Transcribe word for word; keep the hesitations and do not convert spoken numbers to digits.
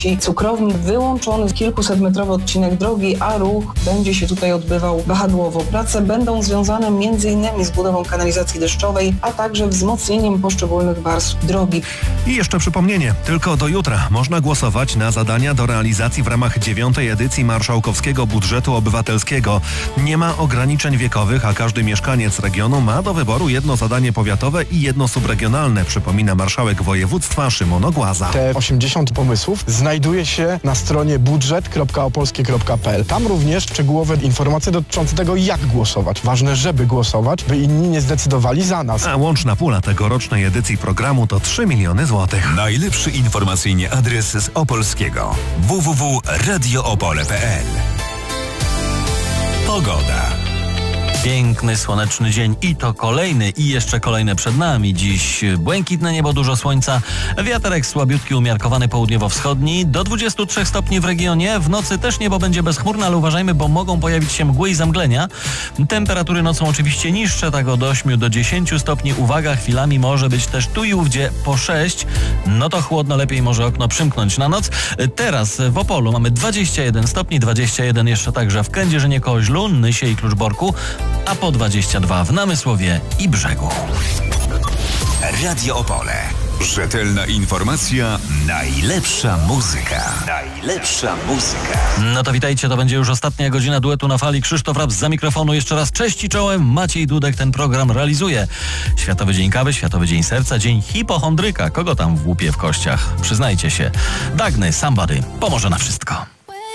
cukrowni, wyłączony kilkusetmetrowy odcinek drogi, a ruch będzie się tutaj odbywał wahadłowo. Prace będą związane między innymi z budową kanalizacji deszczowej, a także wzmocnieniem poszczególnych warstw drogi. I jeszcze przypomnienie, tylko do jutra można głosować na zadania do realizacji w ramach dziewiątej edycji Marszałkowskiego Budżetu Obywatelskiego. Nie ma ograniczeń wiekowych, a każdy mieszkaniec regionu ma do wyboru jedno zadanie powiatowe i jedno subregionalne, przypomina marszałek województwa Szymon Ogłaza. Te osiemdziesiąt pomysłów znajduje się na stronie budżet kropka opolskie kropka p l. Tam również szczegółowe informacje dotyczące tego, jak głosować. Ważne, żeby głosować, by inni nie zdecydowali za nas. A łączna pula tegorocznej edycji programu to trzy miliony złotych. Najlepszy informacyjnie adres z Opolskiego. w w w kropka radio opole kropka p l. Pogoda. Piękny, słoneczny dzień i to kolejny i jeszcze kolejne przed nami. Dziś błękitne niebo, dużo słońca, wiaterek słabiutki, umiarkowany południowo-wschodni, do dwudziestu trzech stopni w regionie. W nocy też niebo będzie bezchmurne, ale uważajmy, bo mogą pojawić się mgły i zamglenia. Temperatury nocą oczywiście niższe, tak od ośmiu do dziesięciu stopni. Uwaga, chwilami może być też tu i ówdzie po sześć. No to chłodno, lepiej może okno przymknąć na noc. Teraz w Opolu mamy dwadzieścia jeden stopni, dwadzieścia jeden jeszcze także w Kędzierzynie-Koźlu, Nysie i Kluczborku, a po dwadzieścia dwa w Namysłowie i Brzegu. Radio Opole. Rzetelna informacja, najlepsza muzyka. Najlepsza muzyka. No to witajcie, to będzie już ostatnia godzina duetu na fali. Krzysztof Raps za mikrofonu. Jeszcze raz cześć i czołem. Maciej Dudek ten program realizuje. Światowy Dzień Kawy, Światowy Dzień Serca, Dzień Hipochondryka. Kogo tam w łupie w kościach? Przyznajcie się. Dagny, Somebody pomoże na wszystko.